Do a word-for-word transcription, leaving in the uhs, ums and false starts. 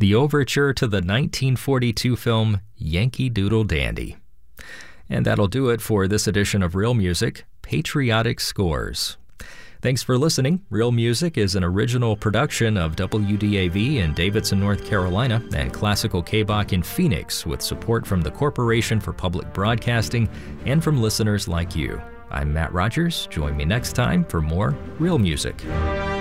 the overture to the nineteen forty-two film Yankee Doodle Dandy. And that'll do it for this edition of Real Music, Patriotic Scores. Thanks for listening. Real Music is an original production of W D A V in Davidson, North Carolina, and Classical K B O C in Phoenix, with support from the Corporation for Public Broadcasting and from listeners like you. I'm Matt Rogers. Join me next time for more Real Music.